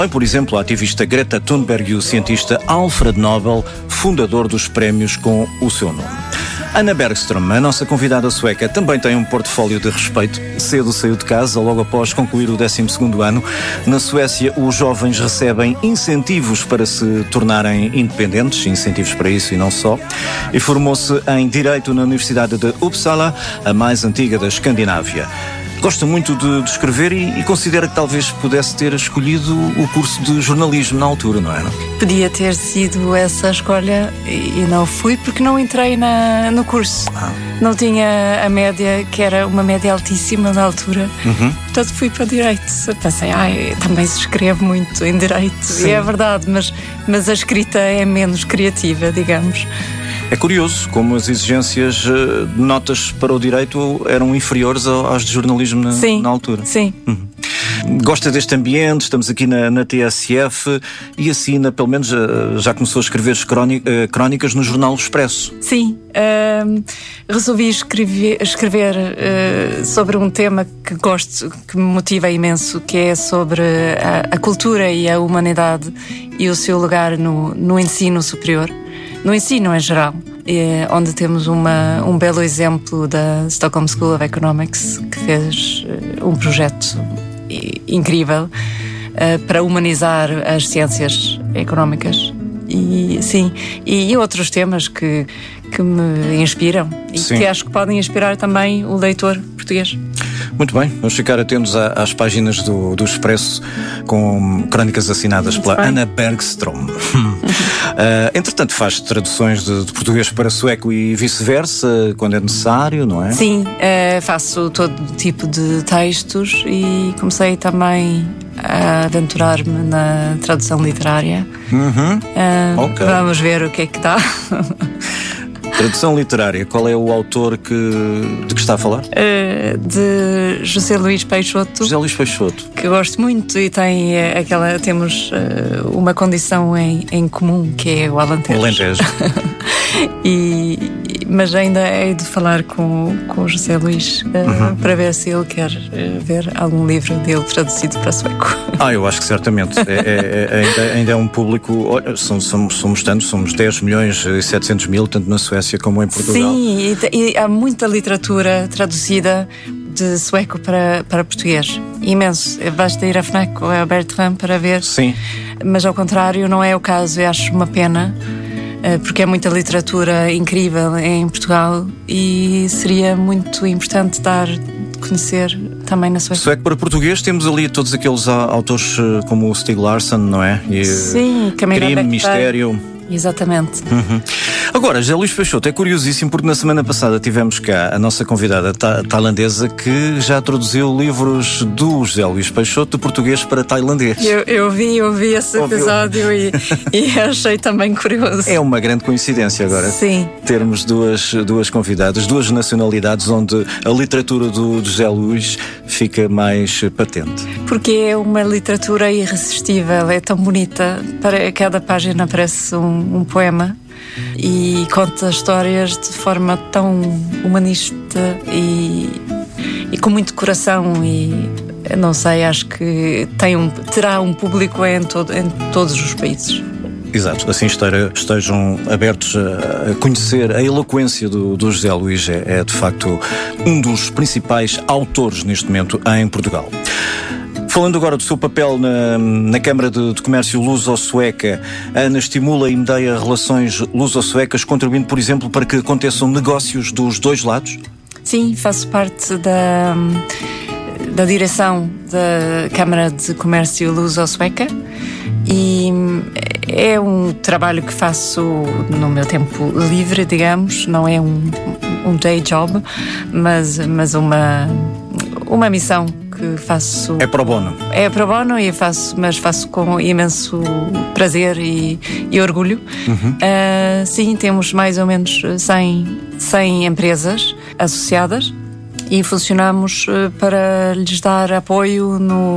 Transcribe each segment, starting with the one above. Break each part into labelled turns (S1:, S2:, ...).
S1: Por exemplo, a ativista Greta Thunberg e o cientista Alfred Nobel, fundador dos prémios com o seu nome. Anna Bergström, a nossa convidada sueca, também tem um portfólio de respeito. Cedo saiu de casa, logo após concluir o 12º ano. Na Suécia, os jovens recebem incentivos para se tornarem independentes, incentivos para isso e não só. E formou-se em Direito na Universidade de Uppsala, a mais antiga da Escandinávia. Gosta muito de escrever e considera que talvez pudesse ter escolhido o curso de jornalismo na altura, não é?
S2: Podia ter sido essa a escolha e não fui porque não entrei no curso. Não tinha a média, que era uma média altíssima na altura. Portanto fui para Direito. Pensei, também se escreve muito em Direito. Sim. E é verdade, mas a escrita é menos criativa, digamos.
S1: É curioso como as exigências de notas para o Direito eram inferiores às de jornalismo na altura.
S2: Sim.
S1: Gosta deste ambiente, estamos aqui na TSF e assina, pelo menos já começou a escrever crónicas no jornal Expresso.
S2: Sim, resolvi escrever sobre um tema que gosto, que me motiva imenso, que é sobre a cultura e a humanidade e o seu lugar no ensino superior. No ensino em geral, onde temos um belo exemplo da Stockholm School of Economics, que fez um projeto incrível para humanizar as ciências económicas. E outros temas que me inspiram e que acho que podem inspirar também o leitor português.
S1: Muito bem, vamos ficar atentos às páginas do Expresso com crónicas assinadas pela Anna Bergström. Entretanto, faz traduções de português para sueco e vice-versa, quando é necessário, não é?
S2: Sim, faço todo tipo de textos e comecei também a aventurar-me na tradução literária.
S1: Okay.
S2: Vamos ver o que é que dá.
S1: Tradução literária, qual é o autor de que está a falar?
S2: De José Luís Peixoto.
S1: José Luís Peixoto.
S2: Que eu gosto muito e temos uma condição em comum, que é o Alentejo.
S1: O Alentejo.
S2: Mas ainda hei de falar com o José Luís para ver se ele quer ver algum livro dele traduzido para sueco.
S1: Eu acho que certamente. Ainda é um público. Olha, somos tantos, somos 10 milhões e 700 mil, tanto na Suécia como em Portugal.
S2: Sim, e há muita literatura traduzida de sueco para português. Imenso. Basta ir à FNAC ou a Bertrand para ver.
S1: Sim.
S2: Mas ao contrário, não é o caso. Eu acho uma pena, porque é muita literatura incrível em Portugal e seria muito importante dar de conhecer também na Suécia.
S1: Sueco para português temos ali todos aqueles autores como o Stieg Larsson, não é?
S2: Sim,
S1: Crime, Mistério.
S2: Exatamente.
S1: Agora, José Luís Peixoto, é curiosíssimo porque na semana passada tivemos cá a nossa convidada tailandesa que já traduziu livros do José Luís Peixoto de português para tailandês.
S2: Eu vi esse episódio e achei também curioso.
S1: É uma grande coincidência agora.
S2: Sim.
S1: Termos duas convidadas, duas nacionalidades onde a literatura do José Luís fica mais patente.
S2: Porque é uma literatura irresistível, é tão bonita. Para cada página parece um poema e conta histórias de forma tão humanista e com muito coração e não sei, acho que terá um público em todos os países.
S1: Exato, assim estejam abertos a conhecer a eloquência do José Luís. É de facto um dos principais autores neste momento em Portugal. Falando agora do seu papel na Câmara de Comércio Luso-Sueca, a Ana estimula e medeia relações luso-suecas, contribuindo, por exemplo, para que aconteçam negócios dos dois lados?
S2: Sim, faço parte da direção da Câmara de Comércio Luso-Sueca e é um trabalho que faço no meu tempo livre, digamos, não é um day job, mas uma missão que faço.
S1: É pro bono.
S2: É pro bono mas faço com imenso prazer e orgulho. Sim, temos mais ou menos 100 empresas associadas e funcionamos para lhes dar apoio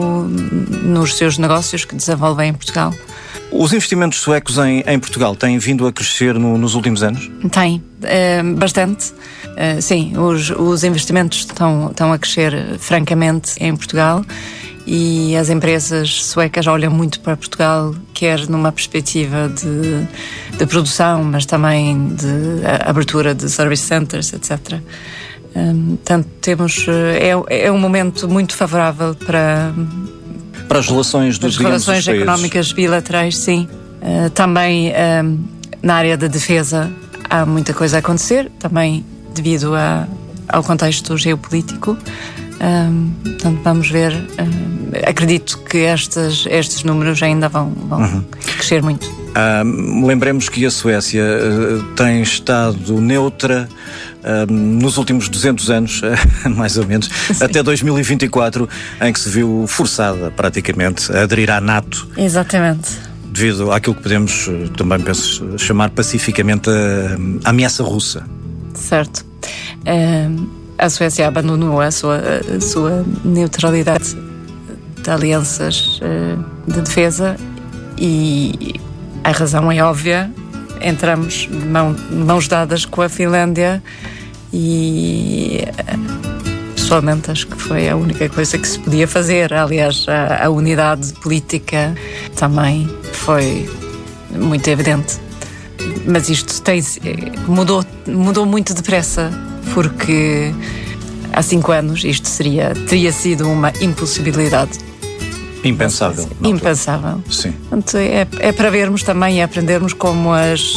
S2: nos seus negócios que desenvolvem em Portugal.
S1: Os investimentos suecos em Portugal têm vindo a crescer nos últimos anos?
S2: Tem, bastante. Sim, os investimentos estão a crescer francamente em Portugal e as empresas suecas olham muito para Portugal, quer numa perspectiva de produção, mas também de abertura de service centers, etc. Portanto, é um momento muito favorável para
S1: as relações dos
S2: relações económicas bilaterais, sim. Também na área da defesa há muita coisa a acontecer, também devido ao contexto geopolítico. Portanto, vamos ver. Acredito que estes números ainda vão crescer muito.
S1: Lembremos que a Suécia tem estado neutra nos últimos 200 anos, mais ou menos, sim, até 2024, em que se viu forçada praticamente a aderir à NATO.
S2: Exatamente.
S1: Devido àquilo que podemos também, penso, chamar pacificamente a ameaça russa.
S2: Certo. A Suécia abandonou a sua neutralidade de alianças de defesa e a razão é óbvia. Entramos de mãos dadas com a Finlândia e pessoalmente acho que foi a única coisa que se podia fazer. Aliás, a unidade política também foi muito evidente. Mas isto mudou muito depressa, porque há 5 anos isto teria sido uma impossibilidade.
S1: Impensável.
S2: Impensável.
S1: Sim.
S2: Portanto, é para vermos também e aprendermos como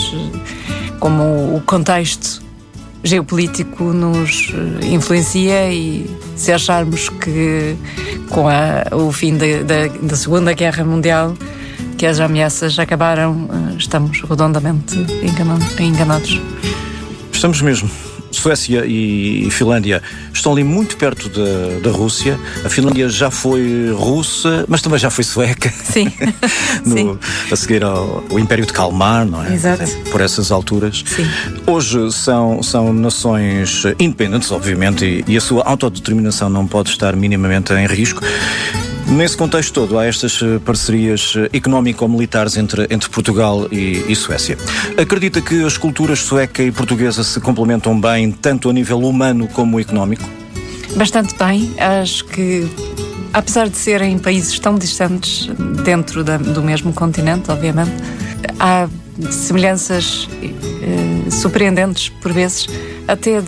S2: o contexto geopolítico nos influencia, e se acharmos que com o fim da Segunda Guerra Mundial que as ameaças acabaram, estamos redondamente enganados.
S1: Estamos mesmo. Suécia e Finlândia estão ali muito perto da Rússia. A Finlândia já foi russa, mas também já foi sueca.
S2: Sim. Sim.
S1: A seguir ao Império de Kalmar, não é?
S2: Exato.
S1: Por essas alturas.
S2: Sim.
S1: Hoje são nações independentes, obviamente, e a sua autodeterminação não pode estar minimamente em risco. Nesse contexto todo, há estas parcerias económico-militares entre Portugal e Suécia. Acredita que as culturas sueca e portuguesa se complementam bem, tanto a nível humano como económico?
S2: Bastante bem. Acho que, apesar de serem países tão distantes dentro do mesmo continente, obviamente, há semelhanças surpreendentes, por vezes, até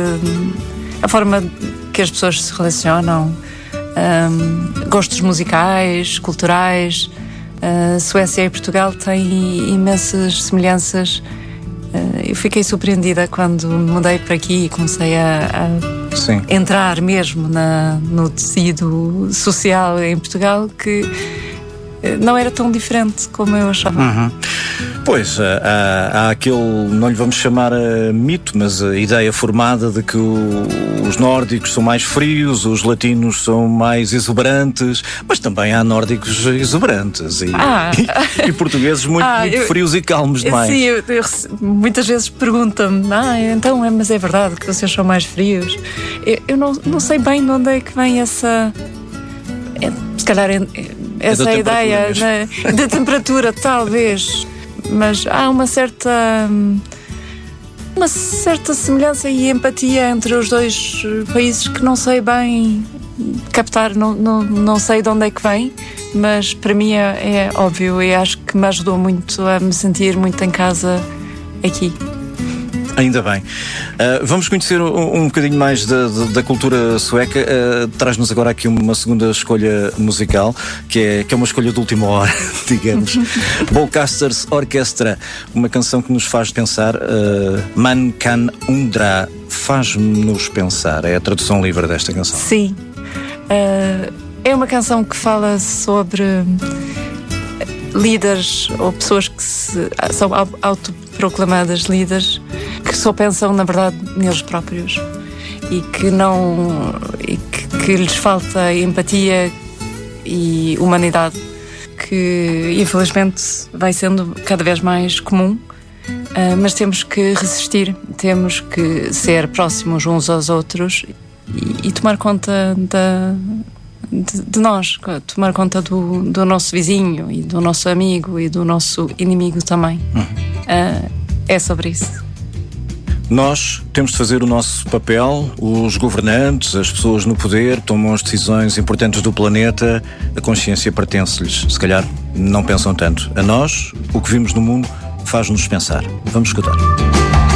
S2: a forma que as pessoas se relacionam. Gostos musicais, culturais. Suécia e Portugal têm imensas semelhanças. Eu fiquei surpreendida quando me mudei para aqui e comecei a entrar mesmo no tecido social em Portugal, que não era tão diferente como eu achava.
S1: Uhum. Pois, há aquele, não lhe vamos chamar mito, mas a ideia formada de que os nórdicos são mais frios, os latinos são mais exuberantes, mas também há nórdicos exuberantes e portugueses muito frios e calmos demais.
S2: Sim, eu muitas vezes perguntam-me, então, mas é verdade que vocês são mais frios? Eu não sei bem de onde é que vem essa... se calhar essa ideia da temperatura, talvez... Mas há uma certa semelhança e empatia entre os dois países que não sei bem captar, não sei de onde é que vem, mas para mim é óbvio, e acho que me ajudou muito a me sentir muito em casa aqui.
S1: Ainda bem. Vamos conhecer um bocadinho mais da cultura sueca. Traz-nos agora aqui uma segunda escolha musical, que é uma escolha de última hora, digamos. Bokasters Orchestra, uma canção que nos faz pensar. Man kan undra, faz-nos pensar. É a tradução livre desta canção.
S2: Sim. É uma canção que fala sobre líderes ou pessoas que são autoproclamadas líderes, que só pensam na verdade neles próprios e que lhes falta empatia e humanidade, que infelizmente vai sendo cada vez mais comum, mas temos que resistir, temos que ser próximos uns aos outros e tomar conta de nós, tomar conta do nosso vizinho e do nosso amigo e do nosso inimigo também. É sobre isso.
S1: Nós temos de fazer o nosso papel, os governantes, as pessoas no poder tomam as decisões importantes do planeta, a consciência pertence-lhes. Se calhar não pensam tanto. A nós, o que vimos no mundo faz-nos pensar. Vamos escutar.